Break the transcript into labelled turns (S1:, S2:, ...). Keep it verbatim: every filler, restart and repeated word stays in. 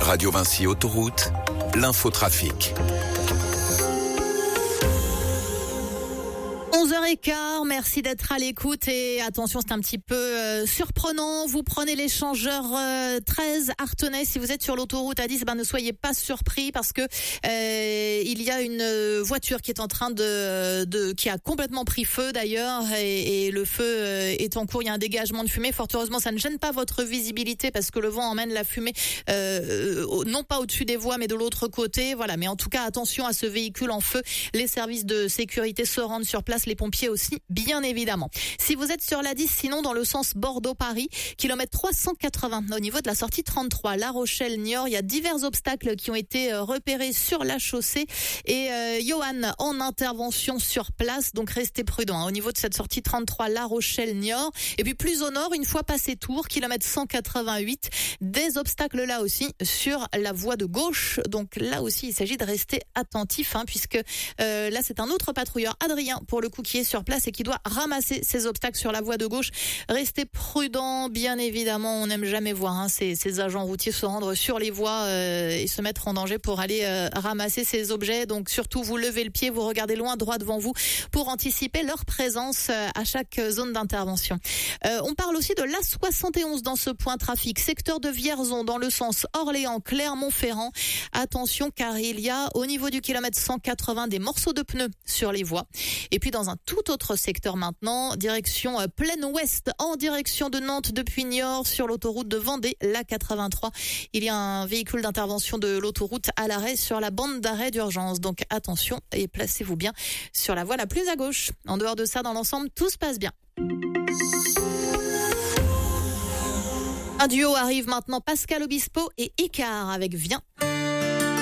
S1: Radio Vinci Autoroute, l'infotrafic.
S2: onze heures quinze, merci d'être à l'écoute et attention, c'est un petit peu euh, surprenant. Vous prenez l'échangeur euh, treize Artenay. Si vous êtes sur l'autoroute A dix, ben ne soyez pas surpris parce que euh, il y a une voiture qui est en train de, de qui a complètement pris feu d'ailleurs et, et le feu euh, est en cours. Il y a un dégagement de fumée. Fort heureusement, ça ne gêne pas votre visibilité parce que le vent emmène la fumée euh, non pas au-dessus des voies mais de l'autre côté. Voilà. Mais en tout cas, attention à ce véhicule en feu. Les services de sécurité se rendent sur place. Les pompiers aussi, bien évidemment. Si vous êtes sur l'A dix, sinon dans le sens Bordeaux-Paris, kilomètre trois cent quatre-vingts, au niveau de la sortie trente-trois, La Rochelle-Niort, il y a divers obstacles qui ont été repérés sur la chaussée et euh, Johan en intervention sur place, donc restez prudents hein, au niveau de cette sortie trente-trois, La Rochelle-Niort. Et puis plus au nord, une fois passé Tours, kilomètre cent quatre-vingt-huit, des obstacles là aussi sur la voie de gauche. Donc là aussi, il s'agit de rester attentif hein, puisque euh, là c'est un autre patrouilleur, Adrien, pour le coup, qui est sur place et qui doit ramasser ces obstacles sur la voie de gauche. Restez prudents, bien évidemment. On n'aime jamais voir hein, ces, ces agents routiers se rendre sur les voies euh, et se mettre en danger pour aller euh, ramasser ces objets. Donc surtout, vous levez le pied, vous regardez loin droit devant vous pour anticiper leur présence euh, à chaque zone d'intervention. Euh, on parle aussi de l'A soixante et onze dans ce point trafic, secteur de Vierzon dans le sens Orléans-Clermont-Ferrand. Attention car il y a au niveau du kilomètre cent quatre-vingts des morceaux de pneus sur les voies. Et puis dans un tout autre secteur maintenant, direction euh, Plaine Ouest, en direction de Nantes depuis Niort sur l'autoroute de Vendée, l'A quatre-vingt-trois. Il y a un véhicule d'intervention de l'autoroute à l'arrêt sur la bande d'arrêt d'urgence. Donc attention et placez-vous bien sur la voie la plus à gauche. En dehors de ça, dans l'ensemble, tout se passe bien. Un duo arrive maintenant, Pascal Obispo et Écart avec Viens.